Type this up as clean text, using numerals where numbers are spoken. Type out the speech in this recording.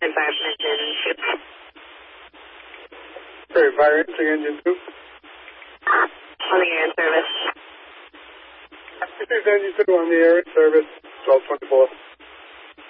and fire from engine 2. Okay, fire engine 2. On the air in service. This is engine 2 on the air in service, 1224.